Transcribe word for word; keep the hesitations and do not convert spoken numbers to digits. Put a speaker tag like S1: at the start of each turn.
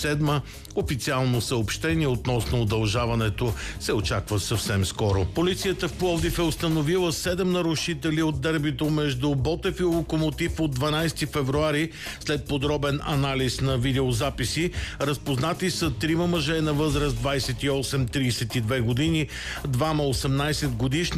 S1: седма. Официално съобщение относно удължаването се очаква съвсем скоро. Полицията в Пловдив е установила седем нарушители от дербито между Ботев и Локомотив от дванайсети февруари. След подробен анализ на видеозаписи, разпознати са трима мъже на възраст двайсет и осем - трийсет и две години, двама осемнайсет годишни